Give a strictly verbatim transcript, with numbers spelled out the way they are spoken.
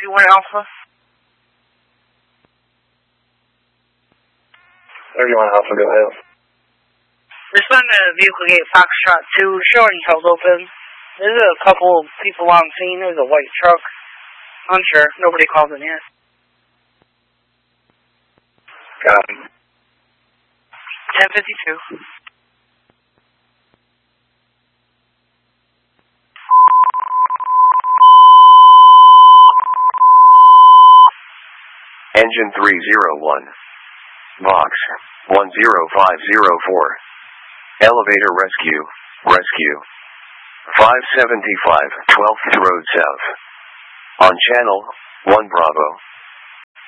thirty-one Alpha. thirty-one Alpha, go ahead. Respond to Vehicle Gate Foxtrot two, showing held open. There's a couple of people on scene. There's a white truck. Unsure. Nobody called in yet. Got him. ten fifty-two. Engine three zero one. Vox one zero five zero four. Elevator rescue. Rescue. five seventy-five twelfth Road South. On channel one Bravo.